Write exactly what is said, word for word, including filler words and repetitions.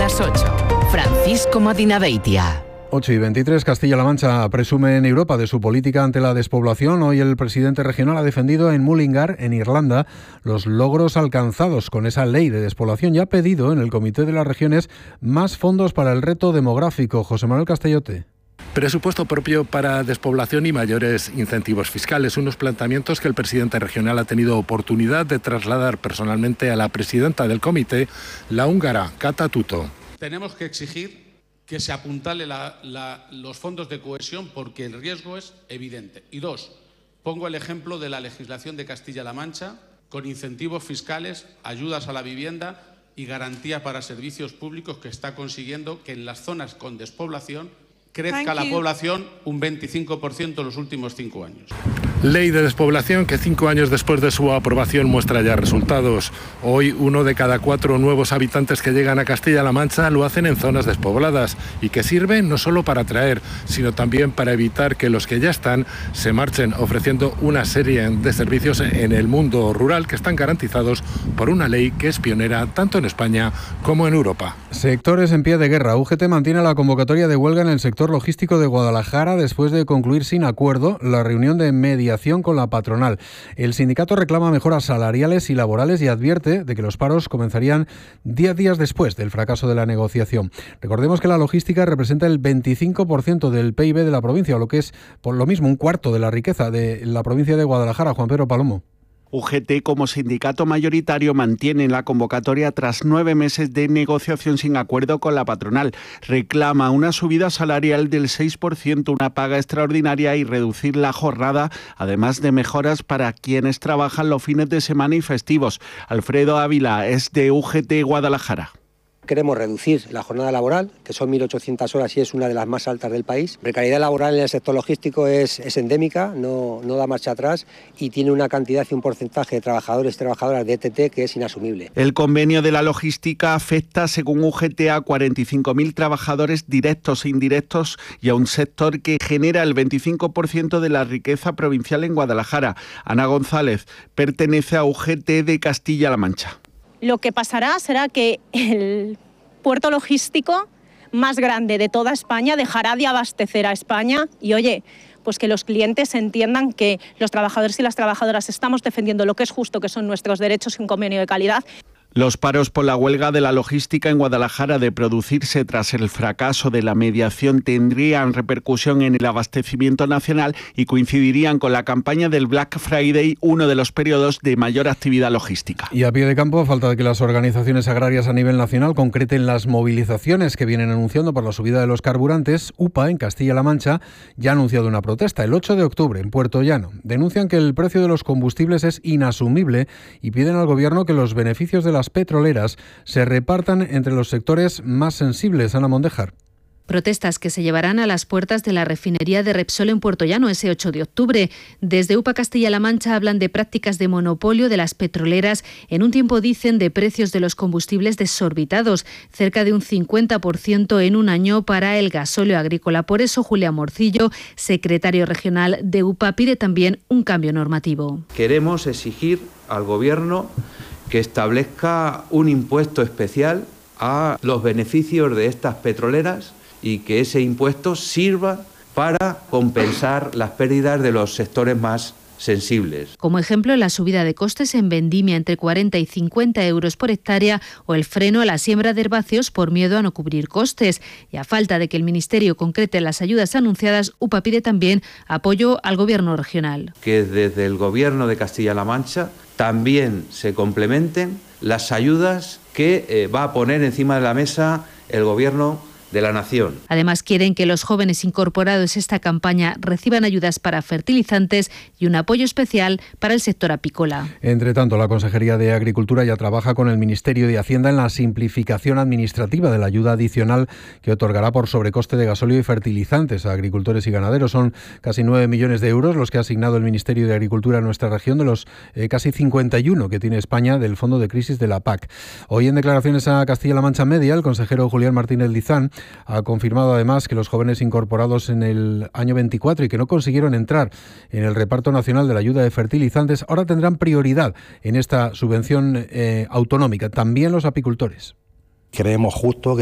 las ocho. Francisco Madinabeitia. ocho y veintitrés, Castilla-La Mancha presume en Europa de su política ante la despoblación. Hoy el presidente regional ha defendido en Mullingar, en Irlanda, los logros alcanzados con esa ley de despoblación y ha pedido en el Comité de las Regiones más fondos para el reto demográfico. José Manuel Castellote. Presupuesto propio para despoblación y mayores incentivos fiscales, unos planteamientos que el presidente regional ha tenido oportunidad de trasladar personalmente a la presidenta del comité, la húngara Kata Tutto. Tenemos que exigir que se apuntale la, la, los fondos de cohesión porque el riesgo es evidente. Y dos, pongo el ejemplo de la legislación de Castilla-La Mancha con incentivos fiscales, ayudas a la vivienda y garantía para servicios públicos que está consiguiendo que en las zonas con despoblación crezca la población un veinticinco por ciento en los últimos cinco años. Ley de despoblación que cinco años después de su aprobación muestra ya resultados. Hoy uno de cada cuatro nuevos habitantes que llegan a Castilla-La Mancha lo hacen en zonas despobladas y que sirven no solo para atraer, sino también para evitar que los que ya están se marchen, ofreciendo una serie de servicios en el mundo rural que están garantizados por una ley que es pionera tanto en España como en Europa. Sectores en pie de guerra. U G T mantiene la convocatoria de huelga en el sector logístico de Guadalajara después de concluir sin acuerdo la reunión de mediación con la patronal. El sindicato reclama mejoras salariales y laborales y advierte de que los paros comenzarían diez días después del fracaso de la negociación. Recordemos que la logística representa el veinticinco por ciento del P I B de la provincia, o lo que es por lo mismo un cuarto de la riqueza de la provincia de Guadalajara. Juan Pedro Palomo. U G T, como sindicato mayoritario, mantiene la convocatoria tras nueve meses de negociación sin acuerdo con la patronal. Reclama una subida salarial del seis por ciento, una paga extraordinaria y reducir la jornada, además de mejoras para quienes trabajan los fines de semana y festivos. Alfredo Ávila es de U G T Guadalajara. Queremos reducir la jornada laboral, que son mil ochocientas horas y es una de las más altas del país. La precariedad laboral en el sector logístico es, es endémica, no, no da marcha atrás y tiene una cantidad y un porcentaje de trabajadores y trabajadoras de E T T que es inasumible. El convenio de la logística afecta, según U G T, a cuarenta y cinco mil trabajadores directos e indirectos y a un sector que genera el veinticinco por ciento de la riqueza provincial en Guadalajara. Ana González pertenece a U G T de Castilla-La Mancha. Lo que pasará será que el puerto logístico más grande de toda España dejará de abastecer a España y, oye, pues que los clientes entiendan que los trabajadores y las trabajadoras estamos defendiendo lo que es justo, que son nuestros derechos y un convenio de calidad. Los paros por la huelga de la logística en Guadalajara de producirse tras el fracaso de la mediación tendrían repercusión en el abastecimiento nacional y coincidirían con la campaña del Black Friday, uno de los periodos de mayor actividad logística. Y a pie de campo, a falta de que las organizaciones agrarias a nivel nacional concreten las movilizaciones que vienen anunciando por la subida de los carburantes, U P A en Castilla-La Mancha ya ha anunciado una protesta el ocho de octubre en Puerto Llano. Denuncian que el precio de los combustibles es inasumible y piden al gobierno que los beneficios de las petroleras se repartan entre los sectores más sensibles. Ana Mondejar. Protestas que se llevarán a las puertas de la refinería de Repsol en Puerto Llano ese ocho de octubre. Desde U P A Castilla-La Mancha hablan de prácticas de monopolio de las petroleras en un tiempo, dicen, de precios de los combustibles desorbitados, cerca de un cincuenta por ciento en un año para el gasóleo agrícola. Por eso, Julián Morcillo, secretario regional de U P A, pide también un cambio normativo. Queremos exigir al Gobierno que establezca un impuesto especial a los beneficios de estas petroleras y que ese impuesto sirva para compensar las pérdidas de los sectores más sensibles. Como ejemplo, la subida de costes en vendimia entre cuarenta y cincuenta euros por hectárea o el freno a la siembra de herbáceos por miedo a no cubrir costes. Y a falta de que el Ministerio concrete las ayudas anunciadas, U P A pide también apoyo al Gobierno regional. Que desde el Gobierno de Castilla-La Mancha también se complementen las ayudas que eh, va a poner encima de la mesa el Gobierno de la Nación. Además, quieren que los jóvenes incorporados a esta campaña reciban ayudas para fertilizantes y un apoyo especial para el sector apícola. Entre tanto, la Consejería de Agricultura ya trabaja con el Ministerio de Hacienda en la simplificación administrativa de la ayuda adicional que otorgará por sobrecoste de gasóleo y fertilizantes a agricultores y ganaderos. Son casi nueve millones de euros los que ha asignado el Ministerio de Agricultura a nuestra región de los eh, casi cincuenta y uno que tiene España del Fondo de Crisis de la P A C. Hoy, en declaraciones a Castilla-La Mancha Media, el consejero Julián Martínez Lizán ha confirmado además que los jóvenes incorporados en el año veinticuatro y que no consiguieron entrar en el reparto nacional de la ayuda de fertilizantes ahora tendrán prioridad en esta subvención eh, autonómica, también los apicultores. Creemos justo que